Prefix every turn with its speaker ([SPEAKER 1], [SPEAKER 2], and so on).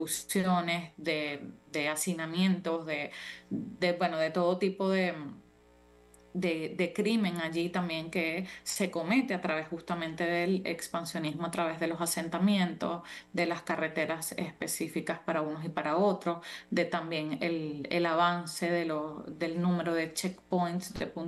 [SPEAKER 1] persecuciones, de hacinamientos, bueno, de todo tipo de crimen allí también que se comete a través justamente del expansionismo, a través de los asentamientos, de las carreteras específicas para unos y para otros, de también el avance del número de checkpoints, de puntos